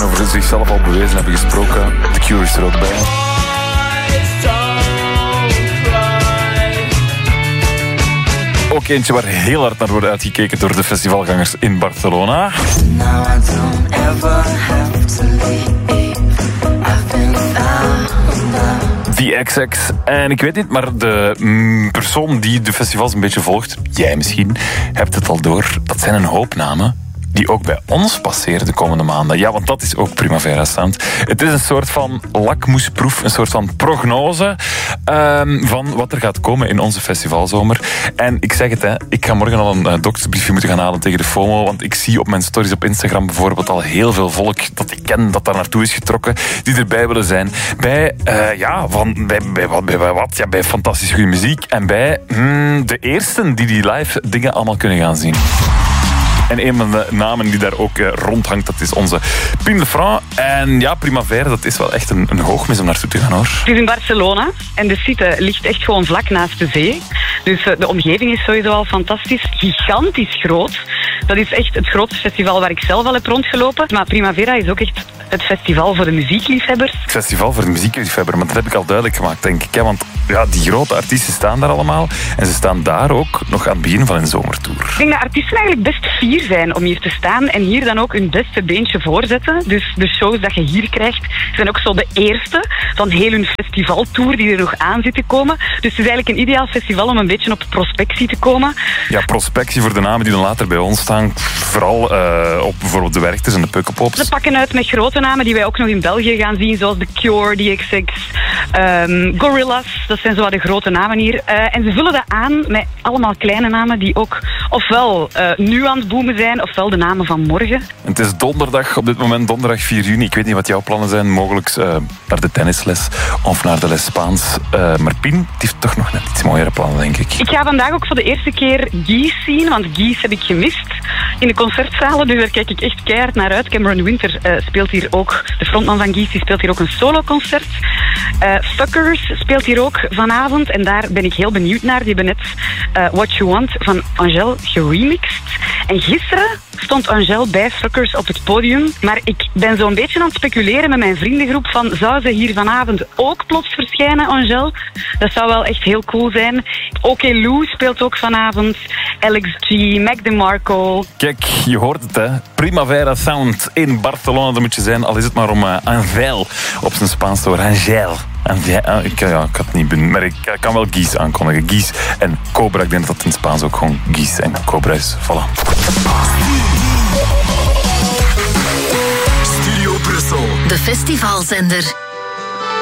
over zichzelf al bewezen hebben gesproken. The Cure is er ook bij. Ook eentje waar heel hard naar wordt uitgekeken door de festivalgangers in Barcelona. The XX. En ik weet niet, maar de persoon die de festivals een beetje volgt, jij misschien, hebt het al door. Dat zijn een hoop namen die ook bij ons passeren de komende maanden. Ja, want dat is ook Primavera Sound. Het is een soort van lakmoesproef, een soort van prognose van wat er gaat komen in onze festivalzomer. En ik zeg het, hè, ik ga morgen al een doktersbriefje moeten gaan halen tegen de FOMO, want ik zie op mijn stories op Instagram bijvoorbeeld al heel veel volk dat ik ken, dat daar naartoe is getrokken, die erbij willen zijn. Bij, bij fantastisch goede muziek en bij de eersten die live dingen allemaal kunnen gaan zien. En een van de namen die daar ook rondhangt, dat is onze Pim de Franc. En ja, Primavera, dat is wel echt een hoogmis om naartoe te gaan, hoor. Het is in Barcelona en de site ligt echt gewoon vlak naast de zee. Dus de omgeving is sowieso al fantastisch. Gigantisch groot. Dat is echt het grootste festival waar ik zelf al heb rondgelopen. Maar Primavera is ook echt het festival voor de muziekliefhebbers. Het festival voor de muziekliefhebber, maar dat heb ik al duidelijk gemaakt, denk ik. Hè? Want ja, die grote artiesten staan daar allemaal. En ze staan daar ook nog aan het begin van een zomertour. Ik denk dat artiesten eigenlijk best fier zijn om hier te staan en hier dan ook hun beste beentje voorzetten. Dus de shows dat je hier krijgt zijn ook zo de eerste van heel hun festivaltour die er nog aan zit te komen. Dus het is eigenlijk een ideaal festival om een beetje op prospectie te komen. Ja, prospectie voor de namen die dan later bij ons staan. Vooral op bijvoorbeeld de Werchters en de Pukkelpops. Ze pakken uit met grote namen die wij ook nog in België gaan zien, zoals The Cure, The XX, Gorillaz. Dat zijn zo wat de grote namen hier. En ze vullen dat aan met allemaal kleine namen die ook ofwel nu aan het boomen zijn, ofwel de namen van morgen. Het is donderdag, op dit moment donderdag 4 juni. Ik weet niet wat jouw plannen zijn. Mogelijk naar de tennisles of naar de les Spaans. Maar Pien, die heeft toch nog net iets mooiere plannen, denk ik. Ik ga vandaag ook voor de eerste keer Gees zien, want Gees heb ik gemist in de concertzalen. Dus daar kijk ik echt keihard naar uit. Cameron Winter speelt hier ook, de frontman van Gees, die speelt hier ook een soloconcert. Fuckers speelt hier ook vanavond en daar ben ik heel benieuwd naar. Die hebben net What You Want van Angèle geremixed. En gisteren stond Angèle bij Fuckers op het podium. Maar ik ben zo'n beetje aan het speculeren met mijn vriendengroep van zou ze hier vanavond ook plots verschijnen, Angèle? Dat zou wel echt heel cool zijn. OK Lou speelt ook vanavond. Alex G, Mac DeMarco. Kijk, je hoort het, hè. Primavera Sound in Barcelona, dat moet je zijn. Al is het maar om Angèle op zijn Spaans te horen. Angèle. Ik had het niet benoemd, maar ik kan wel Gees aankondigen. Gees en Cobra, ik denk dat het in het Spaans ook gewoon Gees en Cobra is. Voilà. Studio Brussel. De festivalzender.